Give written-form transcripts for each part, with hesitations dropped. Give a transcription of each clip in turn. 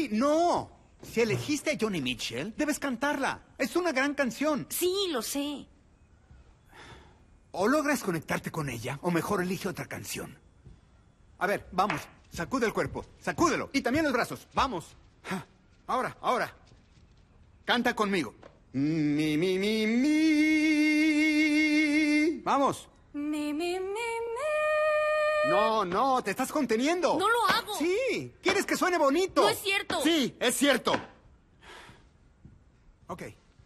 Sí, no. Si elegiste a Joni Mitchell, debes cantarla. Es una gran canción. Sí, lo sé. O logras conectarte con ella, o mejor elige otra canción. A ver, vamos. Sacude el cuerpo. Sacúdelo. Y también los brazos. Vamos. Ahora, ahora. Canta conmigo. Mi, mi, mi, mi. Vamos. Mi. No, te estás conteniendo. No lo hago. Sí, quieres que suene bonito. No es cierto. Sí, es cierto. Ok.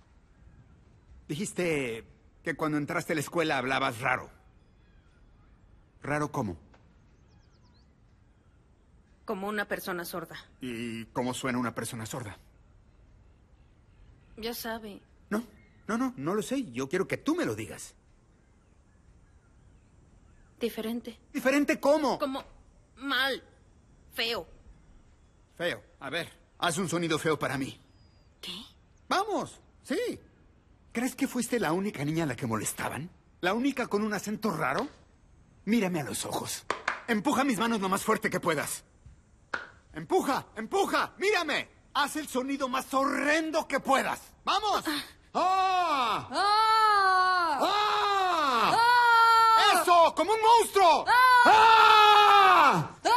Dijiste que cuando entraste a la escuela hablabas raro. ¿Raro cómo? Como una persona sorda. ¿Y cómo suena una persona sorda? Ya sabe. No lo sé. Yo quiero que tú me lo digas. Diferente. ¿Diferente cómo? Como mal. Feo. Feo. A ver, haz un sonido feo para mí. ¿Qué? Vamos, sí. ¿Crees que fuiste la única niña a la que molestaban? ¿La única con un acento raro? Mírame a los ojos. Empuja mis manos lo más fuerte que puedas. ¡Empuja! ¡Empuja! ¡Mírame! Haz el sonido más horrendo que puedas. ¡Vamos! ¡Ah! ¡Ah! ¡Ah! ¡Ah! ¡Eso! ¡Como un monstruo! ¡Ah! ¡Ah!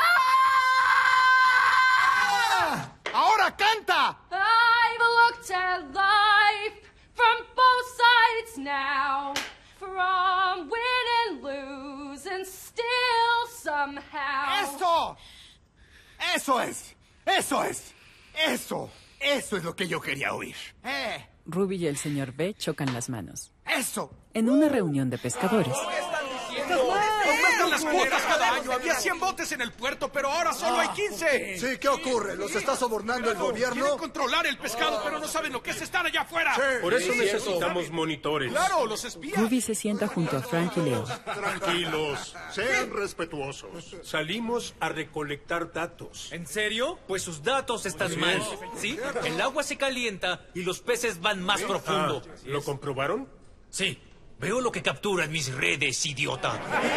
¡Ah! ¡Ahora canta! I've looked at life from both sides now, from win and lose, and still somehow. ¡Eso! ¡Eso es! ¡Eso es! ¡Eso! ¡Eso es lo que yo quería oír! Ruby y el señor B chocan las manos. ¡Eso! En una reunión de pescadores. Aumentan las cuotas cada año. Había 100 botes en el puerto, pero ahora solo hay 15. Sí, ¿qué ocurre? ¿Los está sobornando el gobierno? Quieren controlar el pescado, pero no saben lo que es estar allá afuera. Por eso necesitamos monitores. Claro, los espías. Ruby se sienta junto a Frank y Leo. Tranquilos. Sean respetuosos. Salimos a recolectar datos. ¿En serio? Pues sus datos están mal. ¿Sí? El agua se calienta y los peces van más profundo. ¿Lo comprobaron? Sí. Veo lo que capturan mis redes, idiota.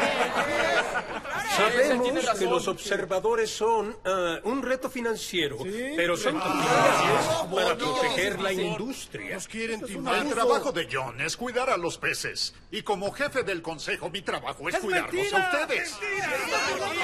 Sabemos que los observadores son un reto financiero, pero son también para proteger la industria. Nos quieren timar. El trabajo de John es cuidar a los peces. Y como jefe del consejo, mi trabajo es cuidarlos a ustedes.